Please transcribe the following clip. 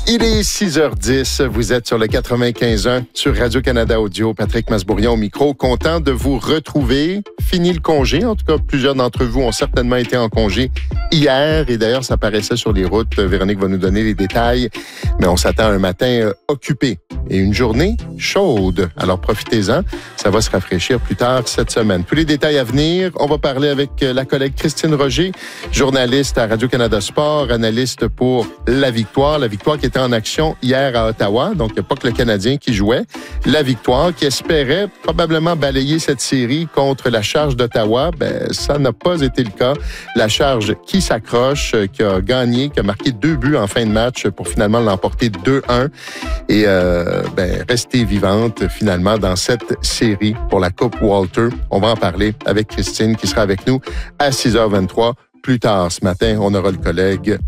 Il est 6h10, vous êtes sur le 95.1 sur Radio-Canada Audio. Patrick Masbourian au micro, content de vous retrouver. Fini le congé, en tout cas, plusieurs d'entre vous ont certainement été en congé hier. Et d'ailleurs, ça paraissait sur les routes. Véronique va nous donner les détails. Mais on s'attend à un matin occupé et une journée chaude. Alors profitez-en, ça va se rafraîchir plus tard cette semaine. Tous les détails à venir, on va parler avec la collègue Christine Roger, journaliste à Radio-Canada Sport, analyste pour La Victoire qui était en action hier à Ottawa. Donc, il n'y a pas que le Canadien qui jouait. La Victoire qui espérait probablement balayer cette série contre la Charge d'Ottawa. Ça n'a pas été le cas. La Charge qui s'accroche, qui a gagné, qui a marqué 2 buts en fin de match pour finalement l'emporter 2-1 et rester vivante finalement dans cette série pour la Coupe Walter. On va en parler avec Christine qui sera avec nous à 6h23. Plus tard ce matin, on aura le collègue